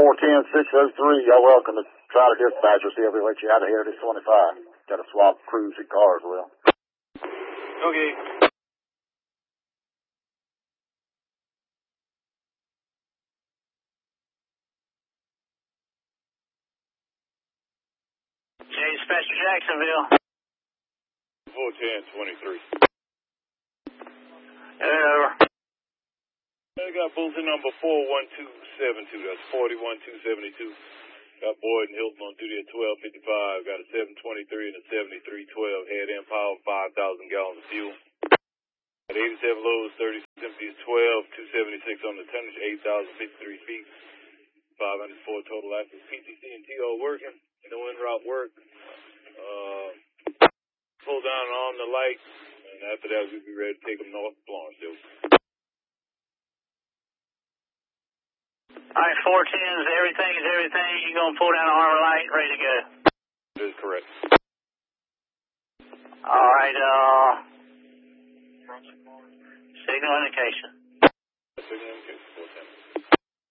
410-603, y'all welcome to try to dispatch or see if we let you out of here at this 25. Got to swap crews and cars, Will. Okay. Dispatcher Jacksonville. 410-23. Over. I got bulletin number 41272. That's 41272. Got Boyd and Hilton on duty at 1255. Got a 723 and a 7312. Head in power, 5,000 gallons of fuel. At 87 loads, 36 empties, 276 on the tonnage, 8,053 feet. 504 total active. PTC and TO working. No en route work. Pull down on the lights, and after that we'll be ready to take them north to Lawrenceville. All right, 410 is everything. You're going to pull down the harbor light, ready to go. That is correct. All right, signal indication. Signal indication, 410.